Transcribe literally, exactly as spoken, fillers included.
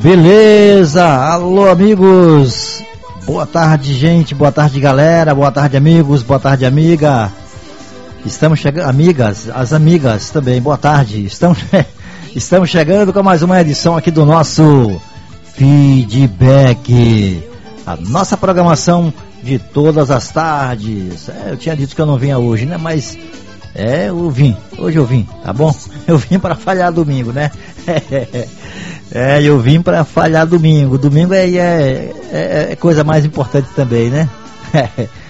Beleza, alô amigos, boa tarde gente, boa tarde galera, boa tarde amigos, boa tarde amiga. Estamos chegando, amigas, as amigas também, boa tarde. Estamos, estamos chegando com mais uma edição aqui do nosso Feedback, a nossa programação de todas as tardes. É, eu tinha dito que eu não vinha hoje, né? Mas é, eu vim, hoje eu vim, tá bom? Eu vim para falhar domingo, né? É, eu vim para falhar domingo. Domingo é, é, é, é coisa mais importante também, né?